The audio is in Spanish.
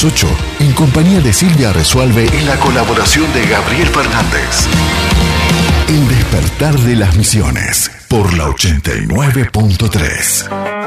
las 8, en compañía de Silvia Resualve y la colaboración de Gabriel Fernández. El despertar de las misiones por la 89.3.